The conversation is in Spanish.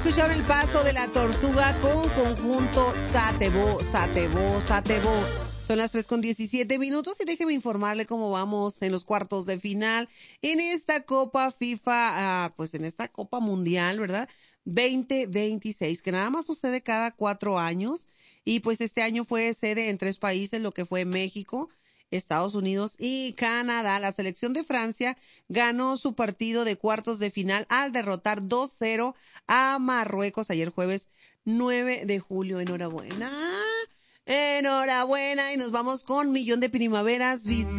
escuchar el paso de la tortuga con conjunto Satebo. Son las 3:17 y déjeme informarle cómo vamos en los cuartos de final en esta Copa FIFA, pues en esta Copa Mundial, ¿verdad? 2026, que nada más sucede cada 4 años. Y pues este año fue sede en 3 países, lo que fue México, Estados Unidos y Canadá. La selección de Francia ganó su partido de cuartos de final al derrotar 2-0 a Marruecos ayer jueves 9 de julio. Enhorabuena. Enhorabuena. Y nos vamos con Millón de Primaveras.